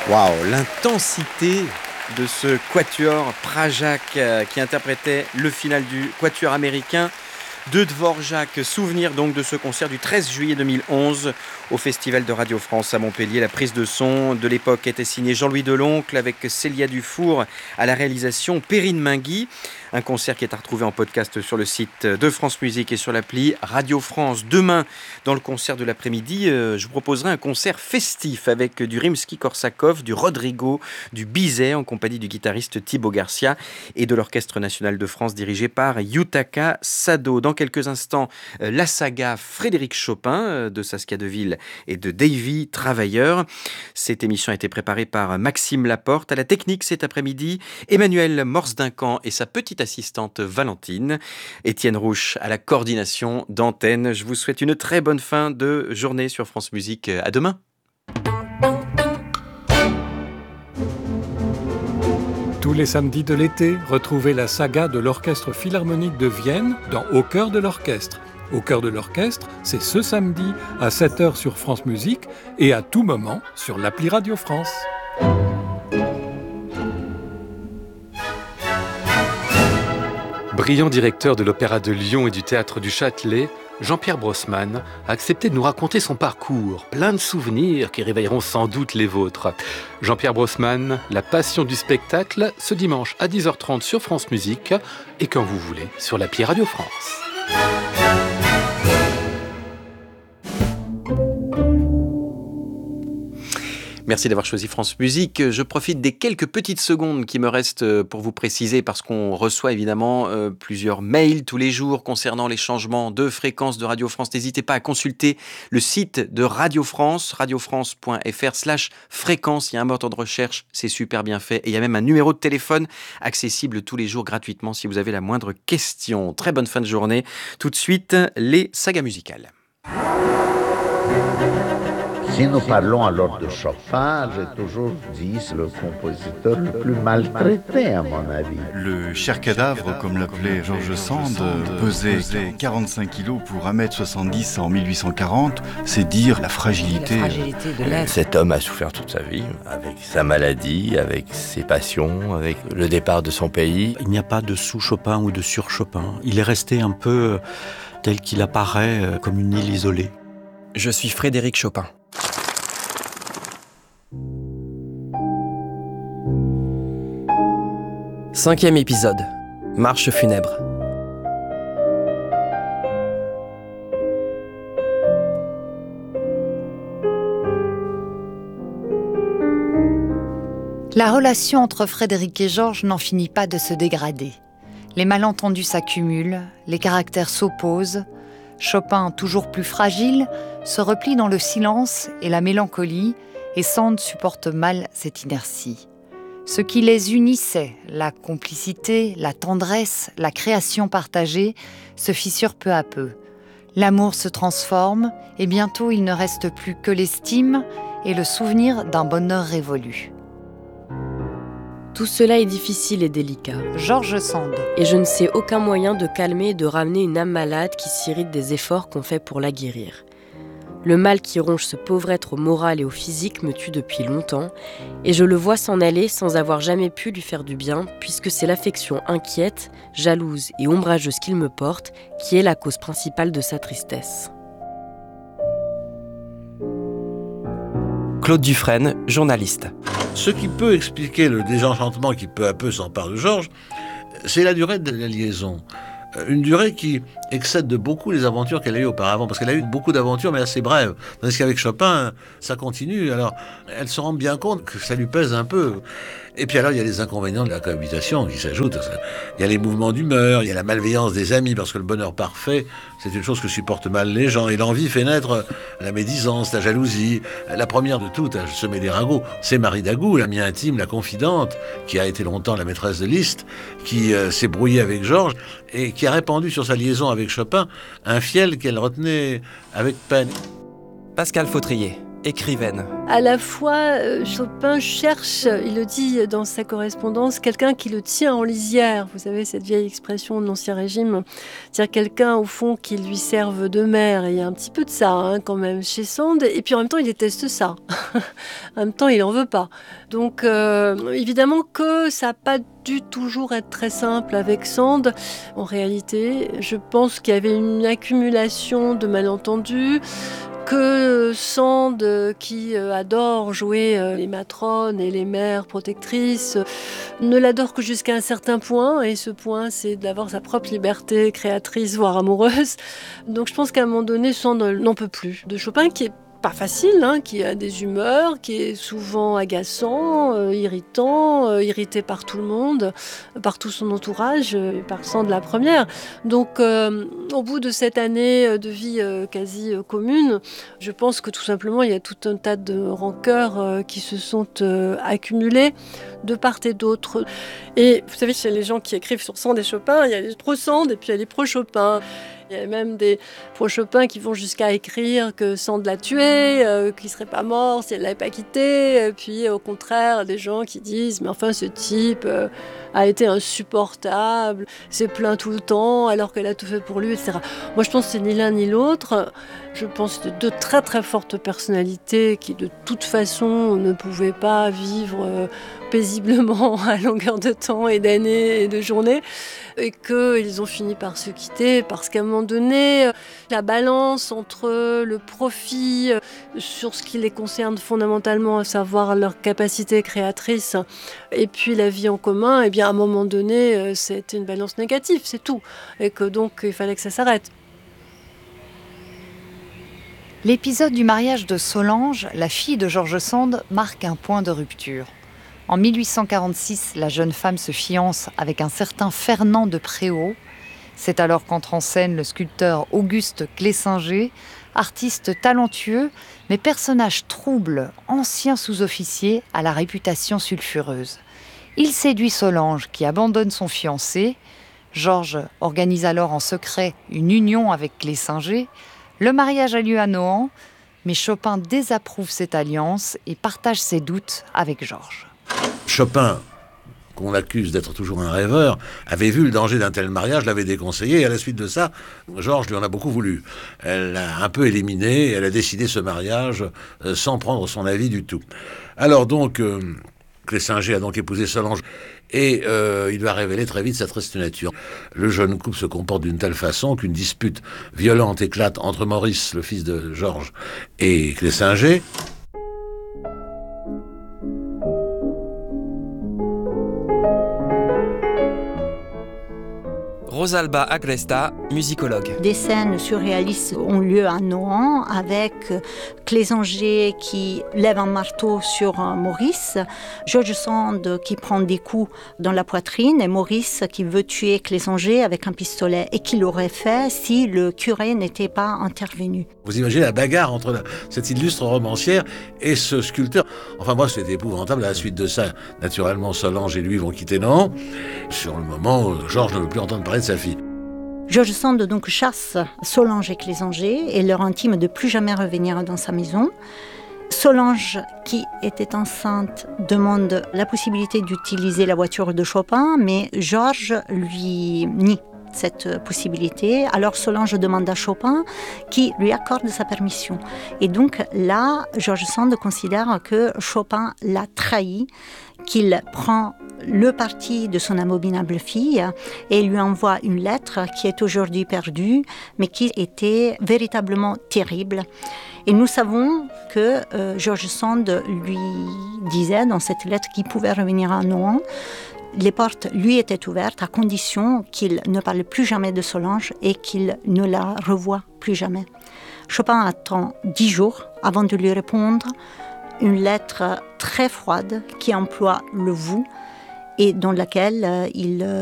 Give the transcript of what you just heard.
Waouh, l'intensité de ce quatuor Pražák qui interprétait le final du quatuor américain de Dvorak. Souvenir donc de ce concert du 13 juillet 2011 au Festival de Radio France à Montpellier. La prise de son de l'époque était signée Jean-Louis Deloncle avec Célia Dufour à la réalisation, Perrine Mingui. Un concert qui est à retrouver en podcast sur le site de France Musique et sur l'appli Radio France. Demain, dans le concert de l'après-midi, je vous proposerai un concert festif avec du Rimsky-Korsakov, du Rodrigo, du Bizet en compagnie du guitariste Thibaut Garcia et de l'Orchestre National de France dirigé par Yutaka Sado. Dans quelques instants, la saga Frédéric Chopin de Saskia Deville et de Davy Travailleur. Cette émission a été préparée par Maxime Laporte. À la technique cet après-midi, Emmanuel Morse-Duncan et sa petite assistante Valentine. Étienne Rouche à la coordination d'antenne. Je vous souhaite une très bonne fin de journée sur France Musique. À demain. Tous les samedis de l'été, retrouvez la saga de l'Orchestre Philharmonique de Vienne dans Au cœur de l'orchestre. Au cœur de l'orchestre, c'est ce samedi à 7h sur France Musique et à tout moment sur l'appli Radio France. Brillant directeur de l'Opéra de Lyon et du Théâtre du Châtelet, Jean-Pierre Brossman a accepté de nous raconter son parcours, plein de souvenirs qui réveilleront sans doute les vôtres. Jean-Pierre Brossman, la passion du spectacle, ce dimanche à 10h30 sur France Musique et quand vous voulez sur l'appli Radio France. Merci d'avoir choisi France Musique. Je profite des quelques petites secondes qui me restent pour vous préciser, parce qu'on reçoit évidemment plusieurs mails tous les jours concernant les changements de fréquence de Radio France. N'hésitez pas à consulter le site de Radio France, radiofrance.fr/fréquence. Il y a un moteur de recherche, c'est super bien fait. Et il y a même un numéro de téléphone accessible tous les jours gratuitement si vous avez la moindre question. Très bonne fin de journée. Tout de suite, les sagas musicales. Si nous parlons alors de Chopin, j'ai toujours dit c'est le compositeur le plus maltraité à mon avis. Le cher cadavre, comme l'appelait George Sand, pesait 45 kilos pour 1m70 en 1840. C'est dire la fragilité de l'être. Cet homme a souffert toute sa vie, avec sa maladie, avec ses passions, avec le départ de son pays. Il n'y a pas de sous-Chopin ou de sur-Chopin. Il est resté un peu tel qu'il apparaît, comme une île isolée. Je suis Frédéric Chopin. Cinquième épisode. Marche funèbre. La relation entre Frédéric et Georges n'en finit pas de se dégrader. Les malentendus s'accumulent, les caractères s'opposent. Chopin, toujours plus fragile, se replie dans le silence et la mélancolie, et Sand supporte mal cette inertie. Ce qui les unissait, la complicité, la tendresse, la création partagée, se fissure peu à peu. L'amour se transforme, et bientôt il ne reste plus que l'estime et le souvenir d'un bonheur révolu. Tout cela est difficile et délicat. George Sand. Et je ne sais aucun moyen de calmer et de ramener une âme malade qui s'irrite des efforts qu'on fait pour la guérir. Le mal qui ronge ce pauvre être au moral et au physique me tue depuis longtemps, et je le vois s'en aller sans avoir jamais pu lui faire du bien, puisque c'est l'affection inquiète, jalouse et ombrageuse qu'il me porte qui est la cause principale de sa tristesse. Claude Dufresne, journaliste. Ce qui peut expliquer le désenchantement qui peu à peu s'empare de Georges, c'est la durée de la liaison. Une durée qui excède de beaucoup les aventures qu'elle a eues auparavant, parce qu'elle a eu beaucoup d'aventures, mais assez brèves. Tandis qu'avec Chopin, ça continue. Alors, elle se rend bien compte que ça lui pèse un peu. Et puis alors, il y a les inconvénients de la cohabitation qui s'ajoutent. Il y a les mouvements d'humeur, il y a la malveillance des amis, parce que le bonheur parfait, c'est une chose que supportent mal les gens. Et l'envie fait naître la médisance, la jalousie. La première de toutes à semer des ragots, c'est Marie Dagou, l'amie intime, la confidente, qui a été longtemps la maîtresse de Liszt, qui s'est brouillée avec Georges et qui a répandu sur sa liaison avec Chopin un fiel qu'elle retenait avec peine. Pascal Fautrier. écrivaine. À la fois, Chopin cherche, il le dit dans sa correspondance, quelqu'un qui le tient en lisière. Vous savez, cette vieille expression de l'Ancien Régime, c'est-à-dire quelqu'un, au fond, qui lui serve de mère. Et il y a un petit peu de ça, quand même, chez Sand. Et puis, en même temps, il déteste ça. En même temps, il n'en veut pas. Donc, évidemment que ça n'a pas dû toujours être très simple avec Sand. En réalité, je pense qu'il y avait une accumulation de malentendus, que Sand, qui adore jouer les matrones et les mères protectrices, ne l'adore que jusqu'à un certain point, et ce point, c'est d'avoir sa propre liberté créatrice, voire amoureuse. Donc je pense qu'à un moment donné, Sand n'en peut plus de Chopin, qui est pas facile, qui a des humeurs, qui est souvent agaçant, irritant, irrité par tout le monde, par tout son entourage, par Sand la première. Donc, au bout de cette année de vie quasi commune, je pense que tout simplement, il y a tout un tas de rancœurs qui se sont accumulés de part et d'autre. Et vous savez, chez les gens qui écrivent sur Sand et Chopin, il y a les pro-Sand et puis il y a les pro-Chopin. Il y a même des pro-Chopin qui vont jusqu'à écrire que Sand l'a tué, qu'il ne serait pas mort si elle ne l'avait pas quitté. Et puis au contraire, des gens qui disent « mais enfin ce type a été insupportable, s'est plaint tout le temps alors qu'elle a tout fait pour lui, etc. » Moi je pense que c'est ni l'un ni l'autre. Je pense que deux très très fortes personnalités qui de toute façon ne pouvaient pas vivre paisiblement à longueur de temps et d'années et de journées, et qu'ils ont fini par se quitter parce qu'à un moment donné, la balance entre le profit sur ce qui les concerne fondamentalement, à savoir leur capacité créatrice, et puis la vie en commun, et bien à un moment donné, c'était une balance négative, c'est tout, et que donc il fallait que ça s'arrête. L'épisode du mariage de Solange, la fille de George Sand, marque un point de rupture. En 1846, la jeune femme se fiance avec un certain Fernand de Préaux. C'est alors qu'entre en scène le sculpteur Auguste Clésinger, artiste talentueux, mais personnage trouble, ancien sous-officier à la réputation sulfureuse. Il séduit Solange, qui abandonne son fiancé. Georges organise alors en secret une union avec Clésinger. Le mariage a lieu à Nohant, mais Chopin désapprouve cette alliance et partage ses doutes avec Georges. Chopin, qu'on accuse d'être toujours un rêveur, avait vu le danger d'un tel mariage, l'avait déconseillé, et à la suite de ça, Georges lui en a beaucoup voulu. Elle l'a un peu éliminé, et elle a décidé ce mariage sans prendre son avis du tout. Alors donc, Clésinger a donc épousé Solange, et il va révéler très vite sa triste nature. Le jeune couple se comporte d'une telle façon qu'une dispute violente éclate entre Maurice, le fils de Georges, et Clésinger. Rosalba Agresta, musicologue. Des scènes surréalistes ont lieu à Nohant avec Clésinger qui lève un marteau sur Maurice, George Sand qui prend des coups dans la poitrine et Maurice qui veut tuer Clésinger avec un pistolet et qui l'aurait fait si le curé n'était pas intervenu. Vous imaginez la bagarre entre cette illustre romancière et ce sculpteur. Enfin moi c'était épouvantable. À la suite de ça, naturellement Solange et lui vont quitter Nohant. Sur le moment, Georges ne veut plus entendre parler de sa fille. George Sand donc chasse Solange et Clésinger et leur intime de plus jamais revenir dans sa maison. Solange, qui était enceinte, demande la possibilité d'utiliser la voiture de Chopin, mais Georges lui nie cette possibilité. Alors Solange demande à Chopin qui lui accorde sa permission. Et donc là, George Sand considère que Chopin l'a trahi, qu'il prend le parti de son abominable fille et lui envoie une lettre qui est aujourd'hui perdue, mais qui était véritablement terrible. Et nous savons que George Sand lui disait dans cette lettre qu'il pouvait revenir à Nohant. Les portes lui étaient ouvertes à condition qu'il ne parle plus jamais de Solange et qu'il ne la revoie plus jamais. Chopin attend 10 jours avant de lui répondre, une lettre très froide qui emploie le « vous » et dans laquelle il